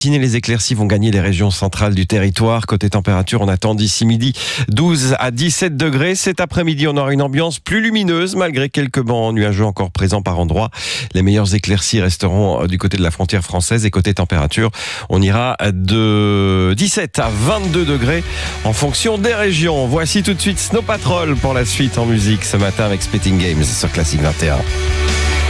Les éclaircies vont gagner les régions centrales du territoire. Côté température, on attend d'ici midi 12 à 17 degrés. Cet après-midi, on aura une ambiance plus lumineuse malgré quelques bancs nuageux encore présents par endroits. Les meilleures éclaircies resteront du côté de la frontière française et côté température, on ira de 17 à 22 degrés en fonction des régions. Voici tout de suite Snow Patrol pour la suite en musique ce matin avec Spitting Games sur Classic 21.